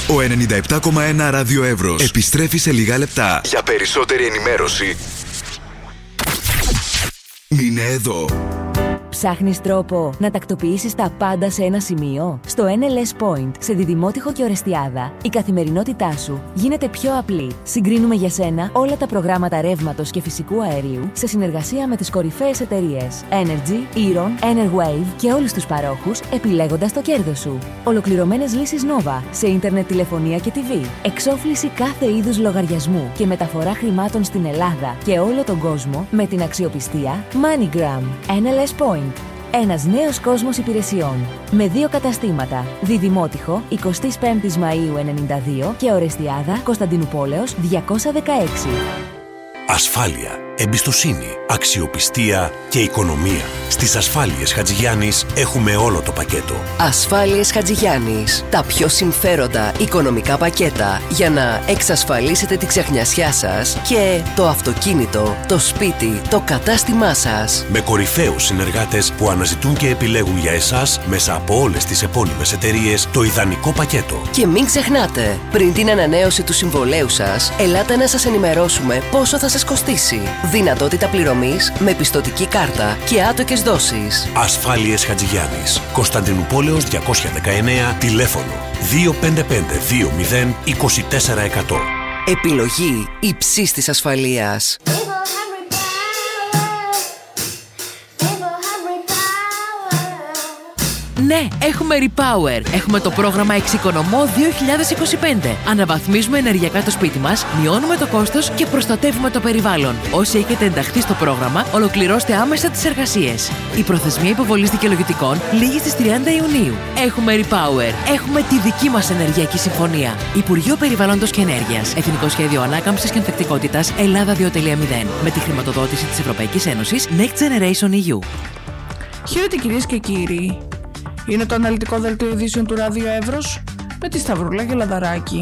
Ο 97,1 Ράδιο Εύρος επιστρέφει σε λίγα λεπτά. Για περισσότερη ενημέρωση, μείνε εδώ. Ψάχνεις τρόπο να τακτοποιήσεις τα πάντα σε ένα σημείο? Στο NLS Point, σε Διδημότυχο και Ορεστιάδα, η καθημερινότητά σου γίνεται πιο απλή. Συγκρίνουμε για σένα όλα τα προγράμματα ρεύματος και φυσικού αερίου σε συνεργασία με τις κορυφαίες εταιρείες Energy, Eron, Enerwave και όλους τους παρόχους, επιλέγοντας το κέρδος σου. Ολοκληρωμένες λύσεις Nova σε ίντερνετ, τηλεφωνία και TV. Εξόφληση κάθε είδους λογαριασμού και μεταφορά χρημάτων στην Ελλάδα και όλο τον κόσμο με την αξιοπιστία MoneyGram. NLS Point. Ένας νέος κόσμος υπηρεσιών. Με 2 καταστήματα. Διδημότυχο, 25 Μαΐου 92 και Ορεστιάδα, Κωνσταντινουπόλεως 216. Ασφάλεια, εμπιστοσύνη, αξιοπιστία και οικονομία. Στις Ασφάλειες Χατζηγιάννης έχουμε όλο το πακέτο. Ασφάλειες Χατζηγιάννης. Τα πιο συμφέροντα οικονομικά πακέτα για να εξασφαλίσετε τη ξεχνιασιά σας και το αυτοκίνητο, το σπίτι, το κατάστημά σας. Με κορυφαίους συνεργάτες που αναζητούν και επιλέγουν για εσάς μέσα από όλες τις επώνυμες εταιρείες το ιδανικό πακέτο. Και μην ξεχνάτε, πριν την ανανέωση του συμβολέου σας, ελάτε να σας ενημερώσουμε πόσο θα σας κοστίσει. Δυνατότητα πληρωμής με πιστωτική κάρτα και άτοκες δόσεις. Ασφάλειες Χατζηγιάννης. Κωνσταντινουπόλεως 219, τηλέφωνο 255 20 24 100. Επιλογή υψής της ασφαλείας. Ναι, έχουμε Repower. Έχουμε το πρόγραμμα Εξοικονομώ 2025. Αναβαθμίζουμε ενεργειακά το σπίτι μας, μειώνουμε το κόστος και προστατεύουμε το περιβάλλον. Όσοι έχετε ενταχθεί στο πρόγραμμα, ολοκληρώστε άμεσα τις εργασίες. Η προθεσμία υποβολής δικαιολογητικών λήγει στις 30 Ιουνίου. Έχουμε Repower. Έχουμε τη δική μας ενεργειακή συμφωνία. Υπουργείο Περιβάλλοντος και Ενέργειας. Εθνικό Σχέδιο Ανάκαμψης και Ανθεκτικότητας Ελλάδα 2.0. Με τη χρηματοδότηση της Ευρωπαϊκής Ένωσης Next Generation EU. Χαίρετε κυρίες και κύριοι. Είναι το αναλυτικό δελτίο ειδήσεων του Ράδιο Εύρος με τη Σταυρούλα Γελαδαράκη.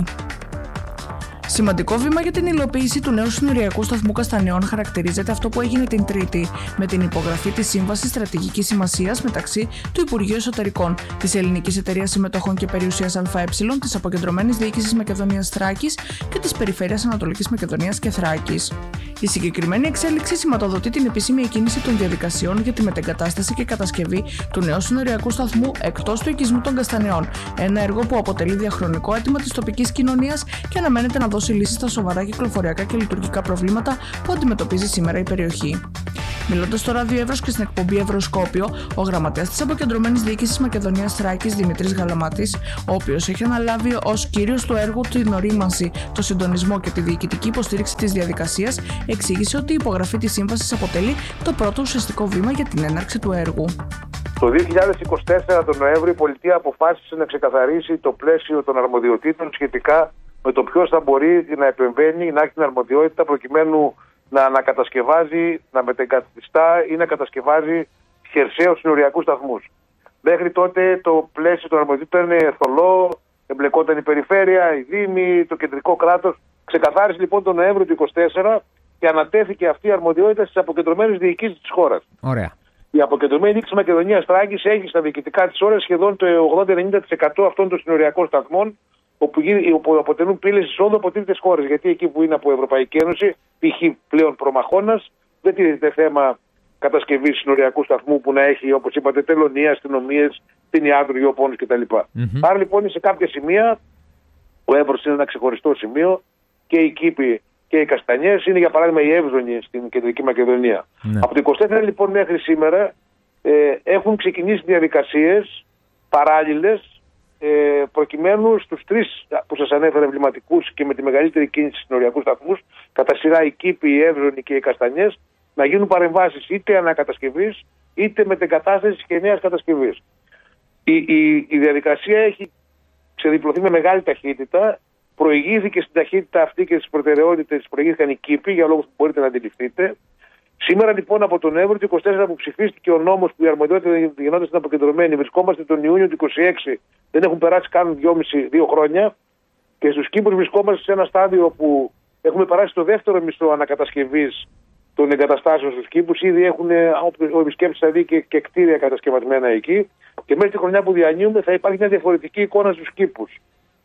Σημαντικό βήμα για την υλοποίηση του νέου συνοριακού σταθμού Καστανιών χαρακτηρίζεται αυτό που έγινε την Τρίτη με την υπογραφή της Σύμβασης Στρατηγικής Σημασίας μεταξύ του Υπουργείου Εσωτερικών, της Ελληνικής Εταιρείας Συμμετοχών και Περιουσίας ΑΕ, της Αποκεντρωμένης Διοίκησης Μακεδονίας Θράκης και της Περιφέρειας Ανατολικής Μακεδονίας και Θράκης. Η συγκεκριμένη εξέλιξη σηματοδοτεί την επίσημη εκκίνηση των διαδικασιών για τη μετεγκατάσταση και κατασκευή του νέου συνοριακού σταθμού εκτός του οικισμού των Καστανιών. Ένα έργο που αποτελεί διαχρονικό αίτημα της τοπικής κοινωνίας και αναμένεται να δώσει λύσεις στα σοβαρά κυκλοφοριακά και λειτουργικά προβλήματα που αντιμετωπίζει σήμερα η περιοχή. Μιλώντας στο Ράδιο Εύρος και στην εκπομπή Ευρωσκόπιο, ο γραμματέας της Αποκεντρωμένης Διοίκησης Μακεδονίας Θράκης, Δημήτρης Γαλαμάτης, ο οποίος έχει αναλάβει ως κύριος του έργου την ορίμανση, το συντονισμό και τη διοικητική υποστήριξη της διαδικασίας, εξήγησε ότι η υπογραφή της σύμβασης αποτελεί το πρώτο ουσιαστικό βήμα για την έναρξη του έργου. Το 2024 τον Νοέμβριο η πολιτεία αποφάσισε να ξεκαθαρίσει το πλαίσιο των αρμοδιοτήτων σχετικά με το ποιος θα μπορεί να επεμβαίνει, να έχει την αρμοδιότητα προκειμένου να ανακατασκευάζει, να μετεγκαθιστά ή να κατασκευάζει χερσαίους συνοριακούς σταθμούς. Μέχρι τότε το πλαίσιο των αρμοδιοτήτων είναι θολό, εμπλεκόταν η περιφέρεια, η Δήμη, το κεντρικό κράτος. Ξεκαθάρισε λοιπόν τον Νοέμβριο του 2024 και ανατέθηκε αυτή η αρμοδιότητα στις αποκεντρωμένες διοικήσεις της χώρας. Ωραία. Η αποκεντρωμένη διοίκηση Μακεδονίας Θράκης έχει στα διοικητικά της ώρας σχεδόν το 80-90% αυτών των συνοριακών σταθμών, όπου αποτελούν πύλες εισόδου από τρίτες χώρες. Γιατί εκεί που είναι από Ευρωπαϊκή Ένωση, π.χ. πλέον προμαχώνας, δεν τίθεται θέμα κατασκευής συνοριακού σταθμού που να έχει, όπως είπατε, τελωνία, αστυνομίες, κτηνιάτρου, γεωπόνους κτλ. Άρα λοιπόν σε κάποια σημεία, ο Εύρος είναι ένα ξεχωριστό σημείο και οι Κήποι και οι Καστανιές είναι για παράδειγμα η Εύζωνη στην Κεντρική Μακεδονία. Από το 24 λοιπόν μέχρι σήμερα έχουν ξεκινήσει διαδικασίες παράλληλες προκειμένου στους τρεις που σας ανέφερα εμβληματικούς και με τη μεγαλύτερη κίνηση συνοριακούς σταθμούς, κατά σειρά οι Κήποι, οι Εύζωνοι και οι Καστανιές, να γίνουν παρεμβάσεις είτε ανακατασκευής είτε μετεγκατάστασης και νέας κατασκευής. Η διαδικασία έχει ξεδιπλωθεί με μεγάλη ταχύτητα. Προηγήθηκε στην ταχύτητα αυτή και στις προτεραιότητες προηγήθηκαν οι Κήποι για λόγους που μπορείτε να αντιληφθείτε. Σήμερα λοιπόν από τον Νοέμβριο του 24 που ψηφίστηκε ο νόμος που η αρμοδιότητα γινόταν στην αποκεντρωμένη, βρισκόμαστε τον Ιούνιο του 26, δεν έχουν περάσει καν 2,5-2 χρόνια και στους Κήπους βρισκόμαστε σε ένα στάδιο που έχουμε περάσει το δεύτερο μισθό ανακατασκευής των εγκαταστάσεων στους Κήπους. Ήδη έχουν, ο επισκέπτης θα δει και κτίρια κατασκευασμένα εκεί και μέχρι τη χρονιά που διανύουμε θα υπάρχει μια διαφορετική εικόνα στους Κήπους.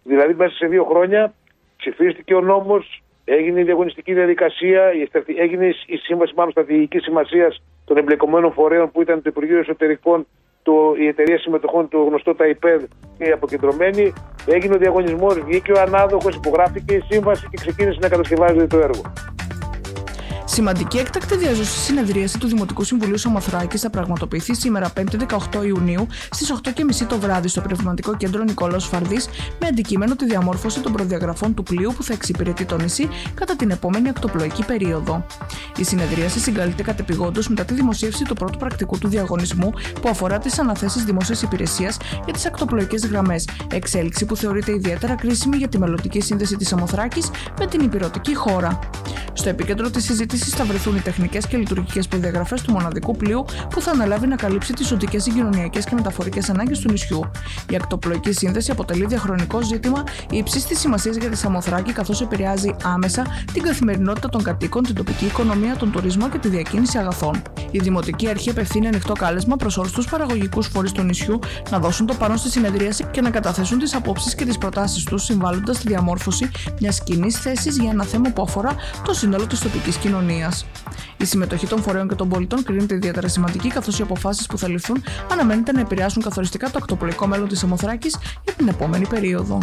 Δηλαδή, μέσα σε 2 χρόνια ψηφίστηκε ο νόμος, έγινε η διαγωνιστική διαδικασία, έγινε η σύμβαση μάλλον στρατηγικής σημασίας των εμπλεκομένων φορέων που ήταν το Υπουργείο Εσωτερικών, η εταιρεία συμμετοχών, το γνωστό ΤΑΙΠΕΔ και η αποκεντρωμένη. Έγινε ο διαγωνισμός, βγήκε ο ανάδοχος, υπογράφηκε η σύμβαση και ξεκίνησε να κατασκευάζεται το έργο. Σημαντική έκτακτη διαζώση συνεδρίαση του Δημοτικού Συμβουλίου Σαμοθράκης θα πραγματοποιηθεί σήμερα 5η 18 Ιουνίου στις 8:30 το βράδυ στο Πνευματικό Κέντρο Νικόλαος Φαρδής με αντικείμενο τη διαμόρφωση των προδιαγραφών του πλοίου που θα εξυπηρετεί το νησί κατά την επόμενη ακτοπλοϊκή περίοδο. Η συνεδρίαση συγκαλείται κατεπηγόντως μετά τη δημοσίευση του πρώτου πρακτικού του διαγωνισμού που αφορά τις αναθέσεις δημόσιας υπηρεσίας για τις ακτοπλοϊκές γραμμές, εξέλιξη που θεωρείται ιδιαίτερα κρίσιμη για τη μελλοντική σύνδεση της Σαμοθράκης με την ηπειρωτική χώρα. Στο επίκεντρο της συζήτησης θα βρεθούν οι τεχνικές και λειτουργικές προδιαγραφές του μοναδικού πλοίου που θα αναλάβει να καλύψει τις οδικές, συγκοινωνιακές και μεταφορικές ανάγκες του νησιού. Η ακτοπλοϊκή σύνδεση αποτελεί διαχρονικό ζήτημα υψής της σημασίας για τη Σαμοθράκη, καθώς επηρεάζει άμεσα την καθημερινότητα των κατοίκων, την τοπική οικονομία, τον τουρισμό και τη διακίνηση αγαθών. Η Δημοτική Αρχή απευθύνει ανοιχτό κάλεσμα προς όλους τους παραγωγικούς φορείς του νησιού να δώσουν το παρόν στη συνεδρίαση και να καταθέσουν τις απόψεις και τις προτάσεις τους, συμβάλλοντας στη διαμόρφωση μιας κοινής θέσης για ένα θέμα που αφορά το σύνολο της τοπικής κοινωνίας. Η συμμετοχή των φορέων και των πολιτών κρίνεται ιδιαίτερα σημαντική, καθώς οι αποφάσεις που θα ληφθούν αναμένεται να επηρεάσουν καθοριστικά το ακτοπλοϊκό μέλλον της Σαμοθράκης για την επόμενη περίοδο.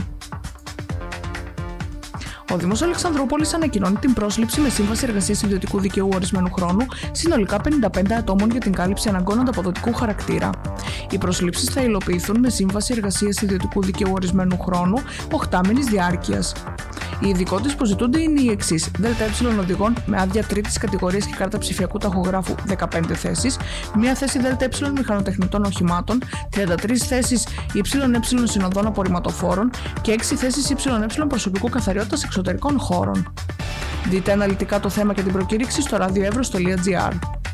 Ο Δήμος Αλεξανδρούπολης ανακοινώνει την πρόσληψη με σύμβαση εργασίας ιδιωτικού δικαίου ορισμένου χρόνου συνολικά 55 ατόμων για την κάλυψη αναγκών ανταποδοτικού χαρακτήρα. Οι προσλήψεις θα υλοποιηθούν με σύμβαση εργασίας ιδιωτικού δικαίου ορισμένου χρόνου 8μηνης διάρκειας. Οι ειδικότητες που ζητούνται είναι οι εξής: ΔΕ οδηγών με άδεια τρίτης κατηγορίας και κάρτα ψηφιακού ταχογράφου 15 θέσεις, μία θέση ΔΕ μηχανοτεχνητών οχημάτων, 33 θέσεις ΙΕ συνοδών απορριμματοφόρων και 6 θέσεις ΙΕ προσωπικού καθαριότητας εξωτερικών χώρων. Δείτε αναλυτικά το θέμα και την προκήρυξη στο radioevros.gr.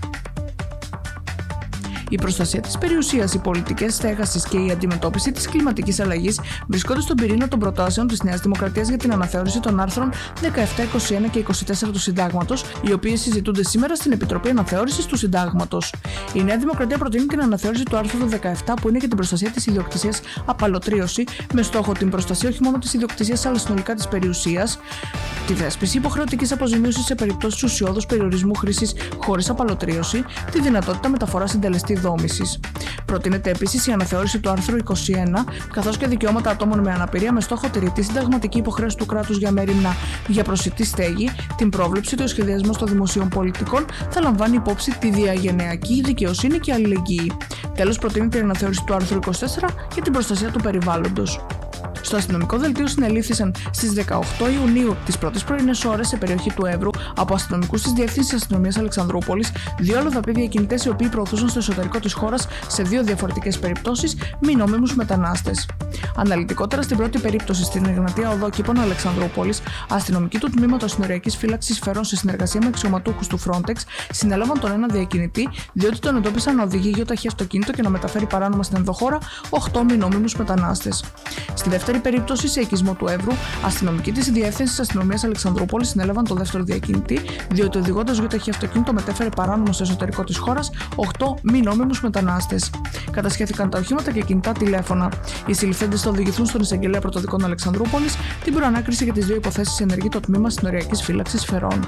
Η προστασία της περιουσίας, οι πολιτικές στέγασης και η αντιμετώπιση της κλιματικής αλλαγής βρισκόνται στον πυρήνα των προτάσεων της Νέας Δημοκρατίας για την αναθεώρηση των άρθρων 17, 21 και 24 του Συντάγματος, οι οποίες συζητούνται σήμερα στην Επιτροπή Αναθεώρησης του Συντάγματος. Η Νέα Δημοκρατία προτείνει την αναθεώρηση του άρθρου 17, που είναι για την προστασία της ιδιοκτησίας απαλωτρίωση, με στόχο την προστασία όχι μόνο της ιδιοκτησίας αλλά συνολικά της περιουσίας, τη θέσπιση υποχρεωτικής αποζημίωσης σε περιπτώσεις ουσιώδους περιορισμού χρήσης χωρίς απαλωτρίωση, τη δυνατότητα μεταφοράς συντελεστή δόμησης. Προτείνεται επίσης η αναθεώρηση του άρθρου 21, καθώς και δικαιώματα ατόμων με αναπηρία, με στόχο τη ρητή συνταγματική υποχρέωση του κράτους για μέριμνα για προσιτή στέγη, την πρόβλεψη του σχεδιασμού των δημοσίων πολιτικών, θα λαμβάνει υπόψη τη διαγενειακή δικαιοσύνη και αλληλεγγύη. Τέλος, προτείνεται η αναθεώρηση του άρθρου 24 για την προστασία του περιβάλλοντος. Στο αστυνομικό δελτίο συνελήφθησαν στις 18 Ιουνίου τις πρώτες πρωινές ώρες σε περιοχή του Εύρου από αστυνομικούς της Διεύθυνσης Αστυνομίας Αλεξανδρούπολης 2 αλλοδαποί διακινητές οι οποίοι προωθούσαν στο εσωτερικό της χώρας σε 2 διαφορετικές περιπτώσεις μη νόμιμους μετανάστες. Αναλυτικότερα, στην πρώτη περίπτωση, στην Εγνατία Οδό Κήπων Αλεξανδρούπολης, αστυνομικοί του τμήματος συνοριακής φύλαξης Φερών σε συνεργασία με αξιωματούχους του Frontex συνέλαβαν τον ένα διακινητή, διότι τον εντόπισαν να οδηγεί γεωταχή αυτοκίνητο και να μεταφέρει παράνομα στην ενδοχώρα 8 μη νόμιμους μετανάστες. Στη δεύτερη περίπτωση, σε οικισμό του Εύρου, αστυνομικοί της Διεύθυνσης Αστυνομίας Αλεξανδρούπολης συνέλαβαν τον δεύτερο διακινητή, διότι οδηγώντας γεωταχή αυτοκίνητο μετέφερε παράνομα στο εσωτερικό της χώρας 8 μη νόμιμους μετανάστες. Κατασχέθηκαν τα οχήματα και κινητά τηλέφωνα. Οι συλληφθέντες θα οδηγηθούν στον εισαγγελέα πρωτοδικών Αλεξανδρούπολης. Την προανάκριση για τις 2 υποθέσεις ενεργεί το τμήμα συνοριακής φύλαξης Φερών.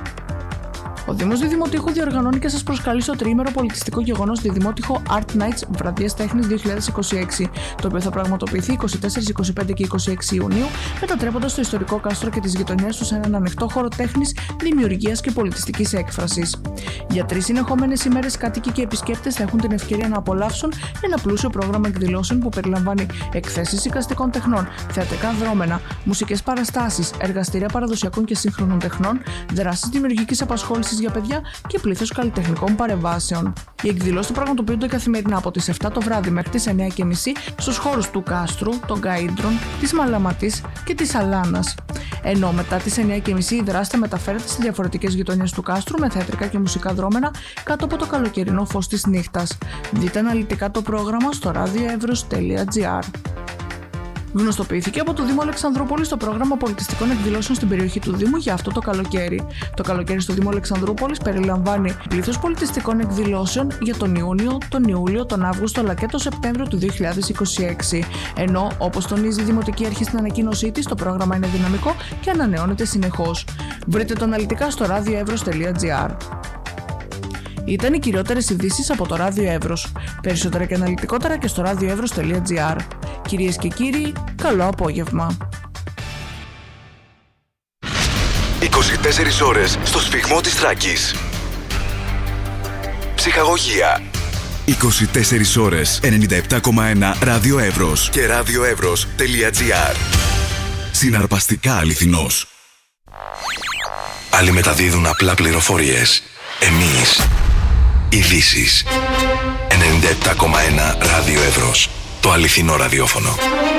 Ο Δήμος Διδημοτήχου διοργανώνει και σας προσκαλεί στο τριήμερο πολιτιστικό γεγονός Διδημότυχο Art Nights Βραδιές Τέχνης 2026, το οποίο θα πραγματοποιηθεί 24, 25 και 26 Ιουνίου, μετατρέποντας το ιστορικό κάστρο και τις γειτονιές του σε έναν ανοιχτό χώρο τέχνης, δημιουργίας και πολιτιστικής έκφρασης. Για 3 συνεχόμενες ημέρες, κάτοικοι και επισκέπτες θα έχουν την ευκαιρία να απολαύσουν ένα πλούσιο πρόγραμμα εκδηλώσεων που περιλαμβάνει εκθέσεις εικαστικών τεχνών, θεατρικά δρόμενα, μουσικές παραστάσεις, εργαστήρια παραδοσιακών και σύγχρονων τεχνών, δράσεις δημιουργικής απασχόλησης για παιδιά και πλήθος καλλιτεχνικών παρεμβάσεων. Οι εκδηλώσεις θα πραγματοποιούνται καθημερινά από τις 7 το βράδυ μέχρι τις 9:30 στους χώρους του Κάστρου, των Καΐντρων, της Μαλαματής και της Αλάνας. Ενώ μετά τις 9:30 η δράση θα μεταφέρεται στις διαφορετικές γειτονιές του Κάστρου με θεατρικά και μουσικά δρόμενα κάτω από το καλοκαιρινό φως της νύχτας. Δείτε αναλυτικά το πρόγραμμα στο radioevros.gr. γνωστοποιήθηκε από το Δήμο Αλεξανδρούπολη στο πρόγραμμα πολιτιστικών εκδηλώσεων στην περιοχή του Δήμου για αυτό το καλοκαίρι. Το καλοκαίρι στο Δήμο Αλεξανδρούπολης περιλαμβάνει πλήθος πολιτιστικών εκδηλώσεων για τον Ιούνιο, τον Ιούλιο, τον Αύγουστο αλλά και τον Σεπτέμβριο του 2026. Ενώ, όπως τονίζει η Δημοτική Αρχή στην ανακοίνωσή της, το πρόγραμμα είναι δυναμικό και ανανεώνεται συνεχώς. Βρείτε το αναλυτικά στο radioevros.gr. Ήταν οι κυριότερες ειδήσεις από το Ράδιο Εύρος. Περισσότερα και αναλυτικότερα και στο radioevros.gr. Κυρίες και κύριοι, καλό απόγευμα. 24 ώρες στο σφυγμό της Θράκης. Ψυχαγωγία. 24 ώρες 97,1 Ράδιο Εύρος και radioevros.gr. Συναρπαστικά αληθινός. Άλλοι μεταδίδουν απλά πληροφορίες. Εμείς, ειδήσεις. 97,1 Ράδιο Εύρος. Το αληθινό ραδιόφωνο.